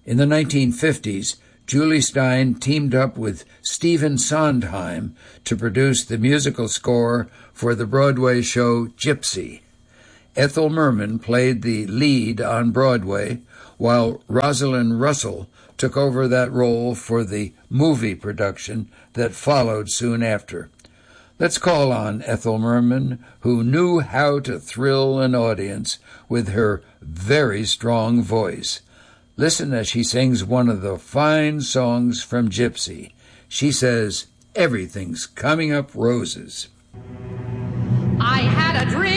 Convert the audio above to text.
In the 1950s, Julie Stein teamed up with Stephen Sondheim to produce the musical score for the Broadway show Gypsy. Ethel Merman played the lead on Broadway, while Rosalind Russell took over that role for the movie production that followed soon after. Let's call on Ethel Merman, who knew how to thrill an audience with her very strong voice. Listen as she sings one of the fine songs from Gypsy. She says, "Everything's coming up roses." I had a dream.